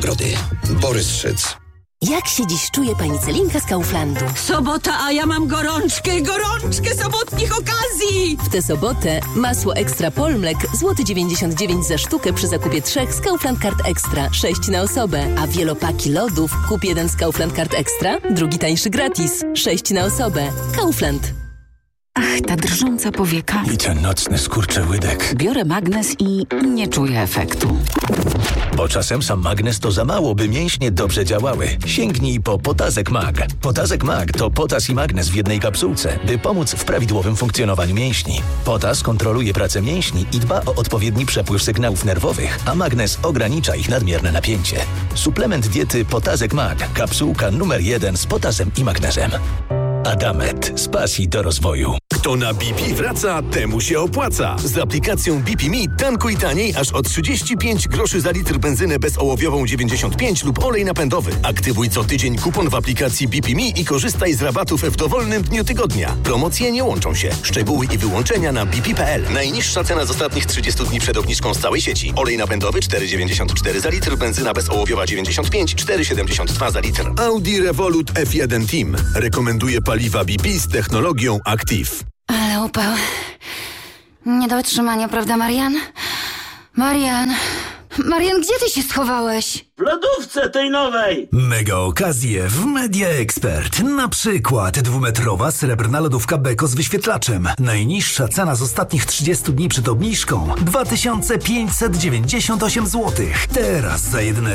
Grody. Borys Szyc. Jak się dziś czuje pani Celinka z Kauflandu? Sobota, a ja mam gorączkę sobotnich okazji! W tę sobotę masło Ekstra Polmlek złoty 99 za sztukę przy zakupie 3 z Kaufland Card Extra, 6 na osobę. A wielopaki lodów kup jeden z Kaufland Card Extra, drugi tańszy gratis, 6 na osobę. Kaufland. Ach, ta drżąca powieka. I ten nocny skurczyłydek. Biorę magnes i nie czuję efektu. Bo czasem sam magnes to za mało, by mięśnie dobrze działały. Sięgnij po Potazek Mag. Potazek Mag to potas i magnes w jednej kapsułce, by pomóc w prawidłowym funkcjonowaniu mięśni. Potas kontroluje pracę mięśni i dba o odpowiedni przepływ sygnałów nerwowych, a magnes ogranicza ich nadmierne napięcie. Suplement diety Potazek Mag. Kapsułka numer 1 z potasem i magnezem. Adamet. Z pasji do rozwoju. Kto na BP wraca, temu się opłaca. Z aplikacją BP Me tankuj taniej aż o 35 groszy za litr benzynę bezołowiową 95 lub olej napędowy. Aktywuj co tydzień kupon w aplikacji BP Me i korzystaj z rabatów w dowolnym dniu tygodnia. Promocje nie łączą się. Szczegóły i wyłączenia na bp.pl. Najniższa cena z ostatnich 30 dni przed obniżką z całej sieci. Olej napędowy 4,94 za litr, benzyna bezołowiowa 95, 4,72 za litr. Audi Revolut F1 Team rekomenduje paliwa BP z technologią Active. Ale upał. Nie do wytrzymania, prawda, Marian? Marian, gdzie ty się schowałeś? W lodówce tej nowej! Mega okazje w Media Expert. Na przykład 2-metrowa srebrna lodówka Beko z wyświetlaczem. Najniższa cena z ostatnich 30 dni przed obniżką 2598 zł. Teraz za jedyne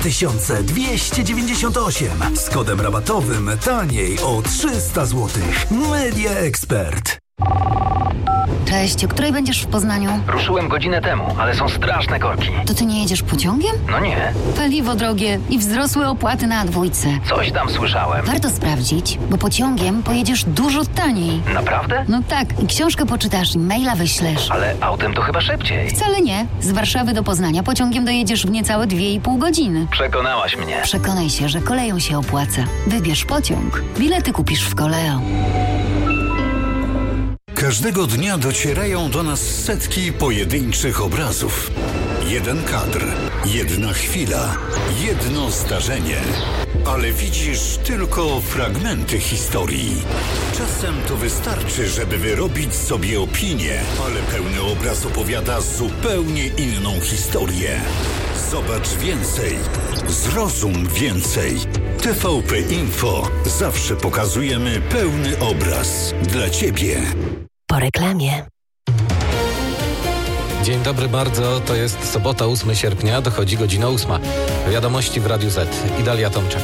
2298. Z kodem rabatowym taniej o 300 zł. Media Expert. Cześć, o której będziesz w Poznaniu? Ruszyłem godzinę temu, ale są straszne korki. To ty nie jedziesz pociągiem? No nie. Paliwo drogie i wzrosłe opłaty na A2. Coś tam słyszałem. Warto sprawdzić, bo pociągiem pojedziesz dużo taniej. Naprawdę? No tak, i książkę poczytasz, i maila wyślesz. Ale autem to chyba szybciej. Wcale nie. Z Warszawy do Poznania pociągiem dojedziesz w niecałe 2,5 godziny. Przekonałaś mnie. Przekonaj się, że koleją się opłaca. Wybierz pociąg. Bilety kupisz w Koleo. Każdego dnia docierają do nas setki pojedynczych obrazów. Jeden kadr, jedna chwila, jedno zdarzenie. Ale widzisz tylko fragmenty historii. Czasem to wystarczy, żeby wyrobić sobie opinię, ale pełny obraz opowiada zupełnie inną historię. Zobacz więcej, zrozum więcej. TVP Info. Zawsze pokazujemy pełny obraz dla Ciebie. Po reklamie. Dzień dobry bardzo, to jest sobota 8 sierpnia, dochodzi godzina 8. Wiadomości w Radiu Z. Idalia Tomczak.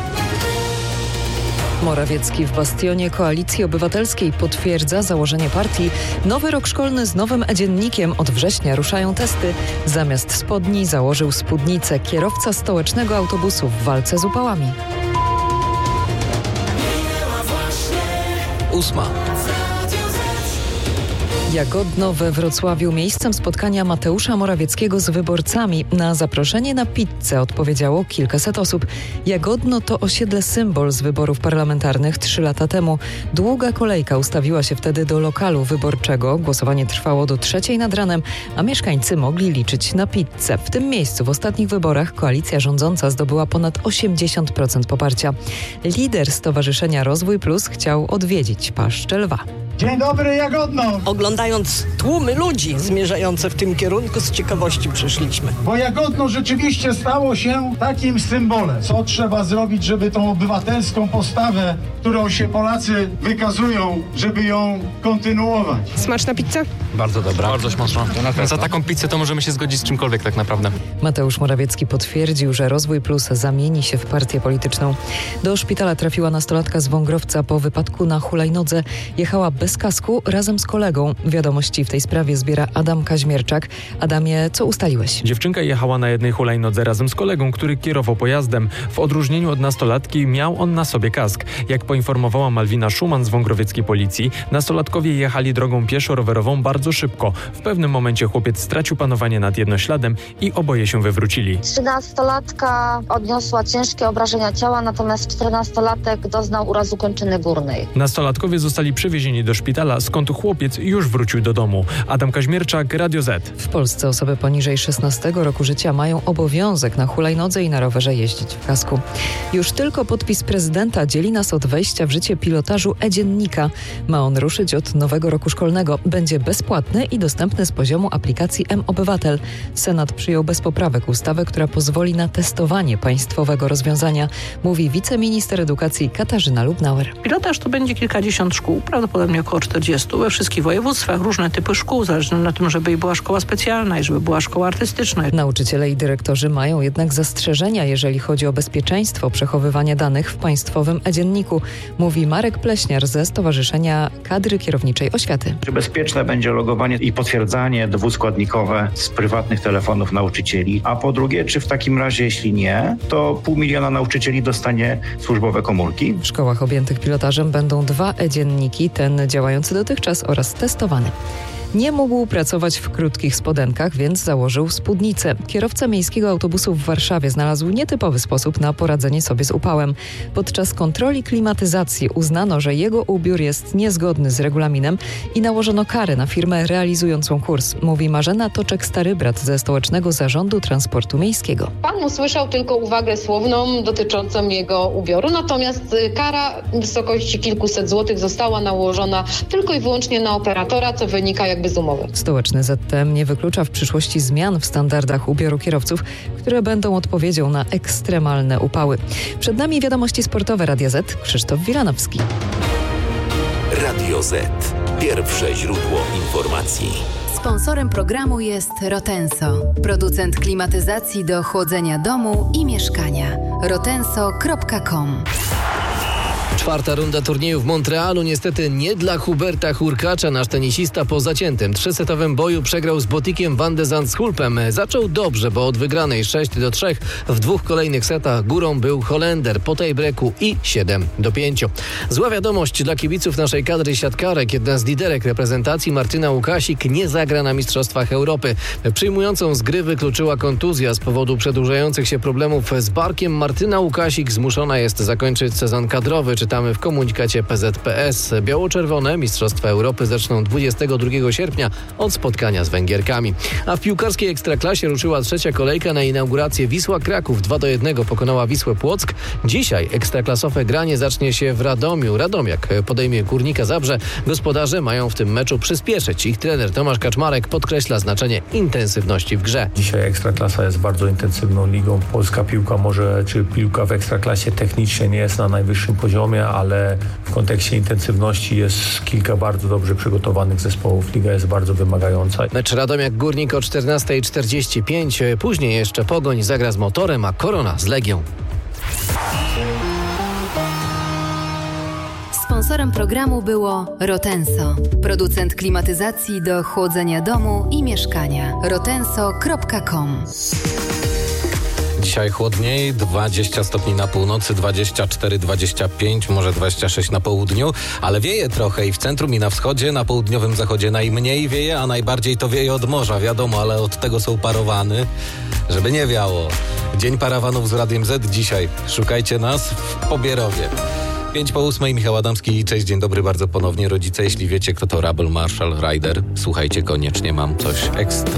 Morawiecki w bastionie Koalicji Obywatelskiej potwierdza założenie partii. Nowy rok szkolny z nowym e-dziennikiem. Od września ruszają testy. Zamiast spodni założył spódnicę. Kierowca stołecznego autobusu w walce z upałami. 8. Jagodno we Wrocławiu miejscem spotkania Mateusza Morawieckiego z wyborcami. Na zaproszenie na pizzę odpowiedziało kilkaset osób. Jagodno to osiedle symbol z wyborów parlamentarnych 3 lata temu. Długa kolejka ustawiła się wtedy do lokalu wyborczego. Głosowanie trwało do 3:00 nad ranem, a mieszkańcy mogli liczyć na pizzę. W tym miejscu w ostatnich wyborach koalicja rządząca zdobyła ponad 80% poparcia. Lider Stowarzyszenia Rozwój Plus chciał odwiedzić Paszczę Lwa. Dzień dobry, Jagodno! Oglądając tłumy ludzi zmierzające w tym kierunku, z ciekawości przyszliśmy. Bo Jagodno rzeczywiście stało się takim symbolem. Co trzeba zrobić, żeby tą obywatelską postawę, którą się Polacy wykazują, żeby ją kontynuować? Smaczna pizza? Bardzo dobra. Bardzo smaczna. Za taką pizzę to możemy się zgodzić z czymkolwiek tak naprawdę. Mateusz Morawiecki potwierdził, że Rozwój Plus zamieni się w partię polityczną. Do szpitala trafiła nastolatka z Wągrowca po wypadku na hulajnodze. Jechała bez kasku razem z kolegą. Wiadomości w tej sprawie zbiera Adam Kaźmierczak. Adamie, co ustaliłeś? Dziewczynka jechała na jednej hulajnodze razem z kolegą, który kierował pojazdem. W odróżnieniu od nastolatki miał on na sobie kask. Jak poinformowała Malwina Szuman z wągrowieckiej policji, nastolatkowie jechali drogą pieszo-rowerową bardzo szybko. W pewnym momencie chłopiec stracił panowanie nad jednośladem i oboje się wywrócili. 13-latka odniosła ciężkie obrażenia ciała, natomiast 14-latek doznał urazu kończyny górnej. Nastolatkowie zostali przewiezieni do szpitala, skąd chłopiec już wrócił do domu. Adam Kaźmierczak, Radio Z. W Polsce osoby poniżej 16 roku życia mają obowiązek na hulajnodze i na rowerze jeździć w kasku. Już tylko podpis prezydenta dzieli nas od wejścia w życie pilotażu e-dziennika. Ma on ruszyć od nowego roku szkolnego. Będzie bezpłatny i dostępny z poziomu aplikacji mObywatel. Senat przyjął bez poprawek ustawę, która pozwoli na testowanie państwowego rozwiązania, mówi wiceminister edukacji Katarzyna Lubnauer. Pilotaż to będzie kilkadziesiąt szkół, prawdopodobnie około 40 we wszystkich województwach, różne typy szkół, zależne na tym, żeby była szkoła specjalna i żeby była szkoła artystyczna. Nauczyciele i dyrektorzy mają jednak zastrzeżenia, jeżeli chodzi o bezpieczeństwo przechowywania danych w państwowym e-dzienniku, mówi Marek Pleśniar ze Stowarzyszenia Kadry Kierowniczej Oświaty. Czy bezpieczne będzie logowanie i potwierdzanie dwuskładnikowe z prywatnych telefonów nauczycieli? A po drugie, czy w takim razie, jeśli nie, to 500 000 nauczycieli dostanie służbowe komórki? W szkołach objętych pilotażem będą 2 e-dzienniki, ten działający dotychczas oraz testowany. Nie mógł pracować w krótkich spodenkach, więc założył spódnicę. Kierowca miejskiego autobusu w Warszawie znalazł nietypowy sposób na poradzenie sobie z upałem. Podczas kontroli klimatyzacji uznano, że jego ubiór jest niezgodny z regulaminem i nałożono karę na firmę realizującą kurs, mówi Marzena Toczek-Starybrat ze Stołecznego Zarządu Transportu Miejskiego. Pan usłyszał tylko uwagę słowną dotyczącą jego ubioru, natomiast kara w wysokości kilkuset złotych została nałożona tylko i wyłącznie na operatora, co wynika z umowy. Stołeczny ZTM nie wyklucza w przyszłości zmian w standardach ubioru kierowców, które będą odpowiedzią na ekstremalne upały. Przed nami wiadomości sportowe Radia Z. Krzysztof Wilanowski. Radio Z. Pierwsze źródło informacji. Sponsorem programu jest Rotenso, producent klimatyzacji do chłodzenia domu i mieszkania. rotenso.com. Czwarta runda turnieju w Montrealu niestety nie dla Huberta Hurkacza. Nasz tenisista po zaciętym 3-setowym boju przegrał z Botikiem van de Zandschulpem. Zaczął dobrze, bo od wygranej 6-3 w 2 kolejnych setach górą był Holender po tiebreaku i 7-5. Zła wiadomość dla kibiców naszej kadry siatkarek. Jedna z liderek reprezentacji, Martyna Łukasik, nie zagra na Mistrzostwach Europy. Przyjmującą z gry wykluczyła kontuzja. Z powodu przedłużających się problemów z barkiem Martyna Łukasik zmuszona jest zakończyć sezon kadrowy. Czytamy w komunikacie PZPS. Biało-czerwone Mistrzostwa Europy zaczną 22 sierpnia od spotkania z Węgierkami. A w piłkarskiej Ekstraklasie ruszyła trzecia kolejka na inaugurację. Wisła Kraków 2-1 pokonała Wisłę Płock. Dzisiaj ekstraklasowe granie zacznie się w Radomiu. Radomiak podejmie Górnika Zabrze. Gospodarze mają w tym meczu przyspieszyć. Ich trener Tomasz Kaczmarek podkreśla znaczenie intensywności w grze. Dzisiaj Ekstraklasa jest bardzo intensywną ligą. Polska piłka czy piłka w Ekstraklasie technicznie nie jest na najwyższym poziomie, ale w kontekście intensywności jest kilka bardzo dobrze przygotowanych zespołów. Liga jest bardzo wymagająca. Mecz Radomiak-Górnik o 14:45. Później jeszcze Pogoń zagra z Motorem, a Korona z Legią. Sponsorem programu było Rotenso, producent klimatyzacji do chłodzenia domu i mieszkania. rotenso.com. Dzisiaj chłodniej, 20 stopni na północy, 24, 25, może 26 na południu, ale wieje trochę i w centrum i na wschodzie, na południowym zachodzie najmniej wieje, a najbardziej to wieje od morza, wiadomo, ale od tego są parawany, żeby nie wiało. Dzień parawanów z Radiem Z dzisiaj. Szukajcie nas w Pobierowie. 5:08, Michał Adamski, cześć, dzień dobry bardzo ponownie. Rodzice, jeśli wiecie, kto to Rabel Marshall Rider, słuchajcie koniecznie, mam coś ekstra.